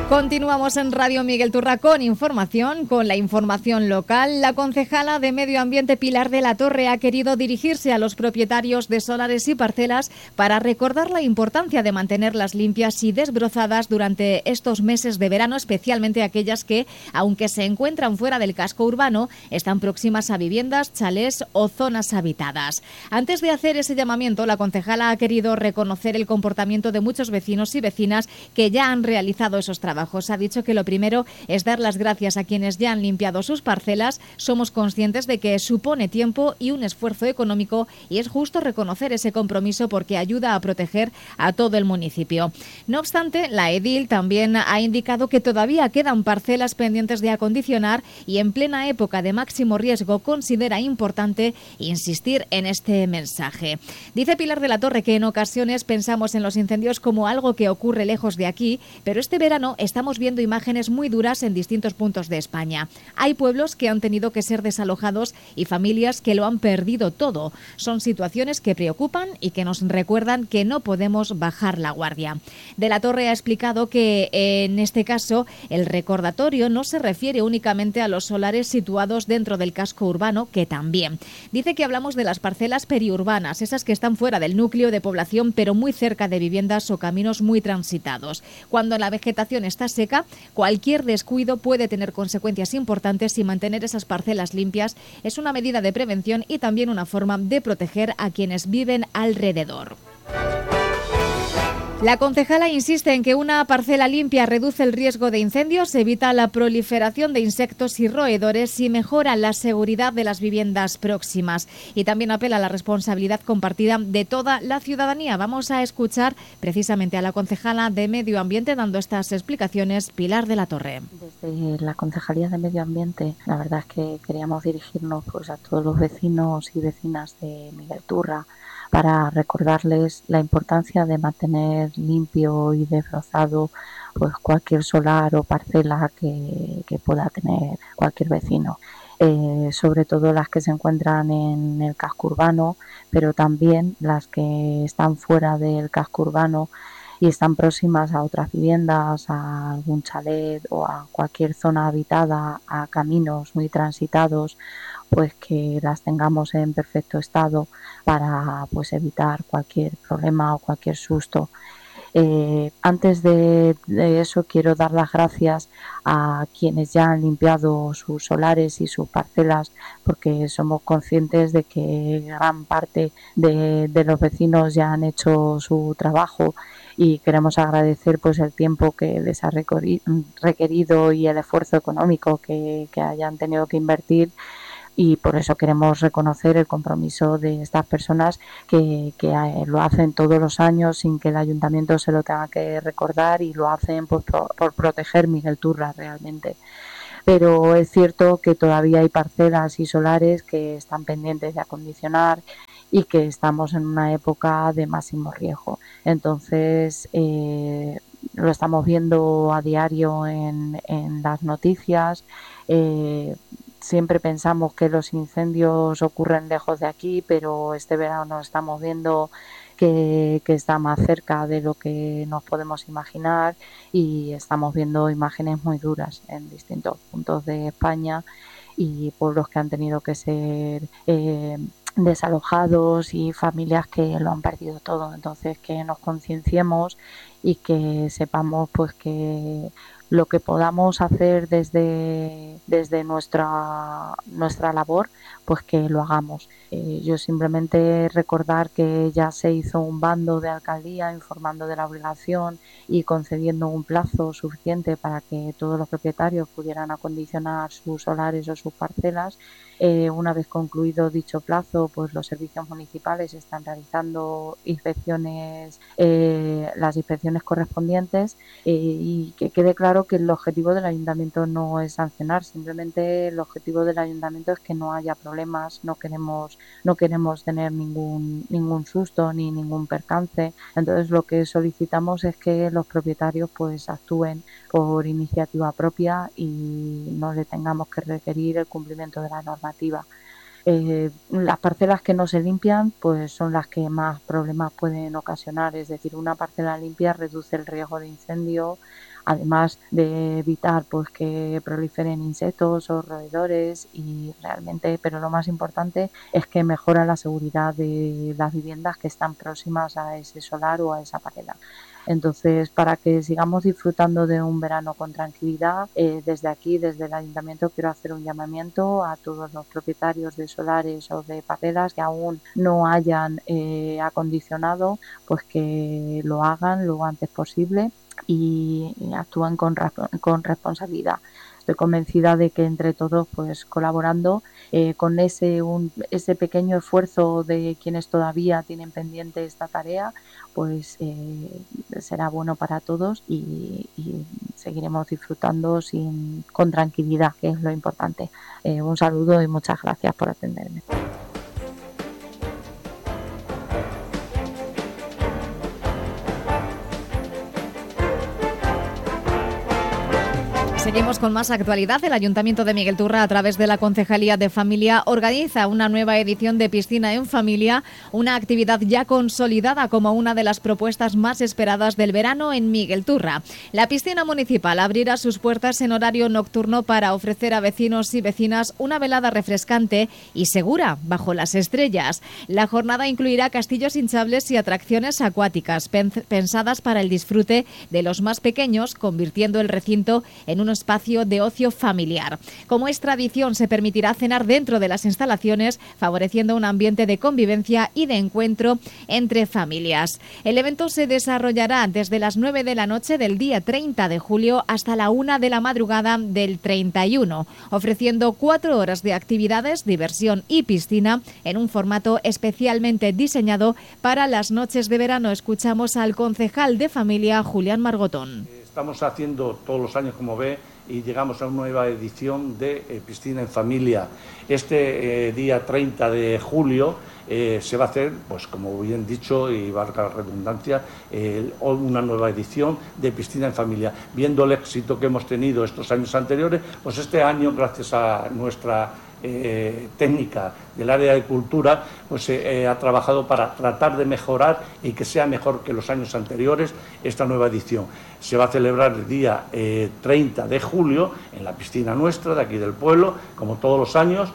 Continuamos en Radio Miguel Turra con información, con la información local. La concejala de Medio Ambiente Pilar de la Torre ha querido dirigirse a los propietarios de solares y parcelas para recordar la importancia de mantenerlas limpias y desbrozadas durante estos meses de verano, especialmente aquellas que, aunque se encuentran fuera del casco urbano, están próximas a viviendas, chalés o zonas habitadas. Antes de hacer ese llamamiento, la concejala ha querido reconocer el comportamiento de muchos vecinos y vecinas que ya han realizado esos trabajos. Ha dicho que lo primero es dar las gracias a quienes ya han limpiado sus parcelas. Somos conscientes de que supone tiempo y un esfuerzo económico y es justo reconocer ese compromiso porque ayuda a proteger a todo el municipio. No obstante, la edil también ha indicado que todavía quedan parcelas pendientes de acondicionar y en plena época de máximo riesgo considera importante insistir en este mensaje. Dice Pilar de la Torre que en ocasiones pensamos en los incendios como algo que ocurre lejos de aquí, pero este verano estamos viendo imágenes muy duras en distintos puntos de España. Hay pueblos que han tenido que ser desalojados y familias que lo han perdido todo. Son situaciones que preocupan y que nos recuerdan que no podemos bajar la guardia. De la Torre ha explicado que en este caso el recordatorio no se refiere únicamente a los solares situados dentro del casco urbano, que también. Dice que hablamos de las parcelas periurbanas, esas que están fuera del núcleo de población pero muy cerca de viviendas o caminos muy transitados. Cuando la vegetación está seca, cualquier descuido puede tener consecuencias importantes y mantener esas parcelas limpias es una medida de prevención y también una forma de proteger a quienes viven alrededor. La concejala insiste en que una parcela limpia reduce el riesgo de incendios, evita la proliferación de insectos y roedores y mejora la seguridad de las viviendas próximas. Y también apela a la responsabilidad compartida de toda la ciudadanía. Vamos a escuchar precisamente a la concejala de Medio Ambiente dando estas explicaciones, Pilar de la Torre. Desde la Concejalía de Medio Ambiente, la verdad es que queríamos dirigirnos pues a todos los vecinos y vecinas de Miguel Turra para recordarles la importancia de mantener limpio y desbrozado pues cualquier solar o parcela que pueda tener cualquier vecino. Sobre todo las que se encuentran en el casco urbano, pero también las que están fuera del casco urbano y están próximas a otras viviendas, a algún chalet o a cualquier zona habitada, a caminos muy transitados, pues que las tengamos en perfecto estado para pues evitar cualquier problema o cualquier susto. Antes de eso quiero dar las gracias a quienes ya han limpiado sus solares y sus parcelas, porque somos conscientes de que gran parte de los vecinos ya han hecho su trabajo y queremos agradecer pues el tiempo que les ha requerido y el esfuerzo económico que hayan tenido que invertir. Y por eso queremos reconocer el compromiso de estas personas que lo hacen todos los años sin que el ayuntamiento se lo tenga que recordar y lo hacen por proteger Miguel Turra realmente. Pero es cierto que todavía hay parcelas y solares que están pendientes de acondicionar y que estamos en una época de máximo riesgo. Entonces, lo estamos viendo a diario en las noticias. Siempre pensamos que los incendios ocurren lejos de aquí, pero este verano estamos viendo que está más cerca de lo que nos podemos imaginar y estamos viendo imágenes muy duras en distintos puntos de España y pueblos que han tenido que ser desalojados y familias que lo han perdido todo. Entonces, que nos concienciemos y que sepamos pues que lo que podamos hacer desde nuestra labor, pues que lo hagamos. Yo simplemente recordar que ya se hizo un bando de alcaldía informando de la obligación y concediendo un plazo suficiente para que todos los propietarios pudieran acondicionar sus solares o sus parcelas. Una vez concluido dicho plazo, pues los servicios municipales están realizando inspecciones, las inspecciones correspondientes y que quede claro que el objetivo del ayuntamiento no es sancionar, simplemente el objetivo del ayuntamiento es que no haya problemas, no queremos tener ningún susto ni ningún percance. Entonces lo que solicitamos es que los propietarios pues actúen por iniciativa propia y no le tengamos que requerir el cumplimiento de la normativa. Las parcelas que no se limpian pues son las que más problemas pueden ocasionar, es decir, una parcela limpia reduce el riesgo de incendio, además de evitar pues que proliferen insectos o roedores y realmente, pero lo más importante es que mejora la seguridad de las viviendas que están próximas a ese solar o a esa parcela. Entonces, para que sigamos disfrutando de un verano con tranquilidad, desde aquí, desde el Ayuntamiento, quiero hacer un llamamiento a todos los propietarios de solares o de parcelas que aún no hayan acondicionado, pues que lo hagan lo antes posible y actúen con responsabilidad. Estoy convencida de que entre todos, pues colaborando con ese pequeño esfuerzo de quienes todavía tienen pendiente esta tarea, pues será bueno para todos y seguiremos disfrutando con tranquilidad, que es lo importante. Un saludo y muchas gracias por atenderme. Seguimos con más actualidad. El Ayuntamiento de Miguel Turra, a través de la Concejalía de Familia, organiza una nueva edición de Piscina en Familia, una actividad ya consolidada como una de las propuestas más esperadas del verano en Miguel Turra. La piscina municipal abrirá sus puertas en horario nocturno para ofrecer a vecinos y vecinas una velada refrescante y segura bajo las estrellas. La jornada incluirá castillos hinchables y atracciones acuáticas pensadas para el disfrute de los más pequeños, convirtiendo el recinto en un espacio de ocio familiar. Como es tradición, se permitirá cenar dentro de las instalaciones, favoreciendo un ambiente de convivencia y de encuentro entre familias. El evento se desarrollará desde las 9 de la noche del día 30 de julio hasta la 1 de la madrugada del 31, ofreciendo 4 horas de actividades, diversión y piscina en un formato especialmente diseñado para las noches de verano. Escuchamos al concejal de Familia, Julián Margotón. Estamos haciendo todos los años, como ve, y llegamos a una nueva edición de Piscina en Familia. Este día 30 de julio se va a hacer, pues como bien dicho, y valga la redundancia, una nueva edición de Piscina en Familia. Viendo el éxito que hemos tenido estos años anteriores, pues este año, gracias a nuestra técnica del área de cultura, pues ha trabajado para tratar de mejorar y que sea mejor que los años anteriores esta nueva edición. Se va a celebrar el día 30 de julio en la piscina nuestra de aquí del pueblo, como todos los años,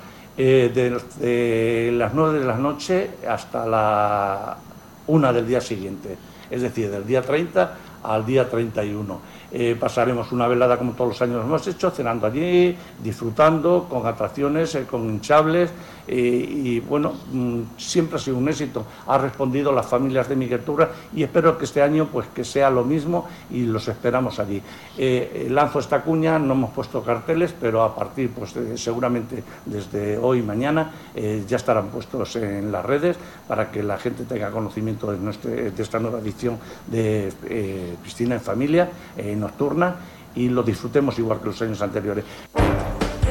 de las 9 de la noche hasta la 1 del día siguiente, es decir, del día 30 al día 31. Pasaremos una velada como todos los años lo hemos hecho, cenando allí, disfrutando, con atracciones, con hinchables y bueno, siempre ha sido un éxito. Ha respondido las familias de Miguel Turra y espero que este año pues que sea lo mismo y los esperamos allí. Lanzo esta cuña, no hemos puesto carteles, pero a partir pues seguramente desde hoy y mañana ya estarán puestos en las redes para que la gente tenga conocimiento de esta nueva edición de Piscina en Familia nocturna y lo disfrutemos igual que los años anteriores.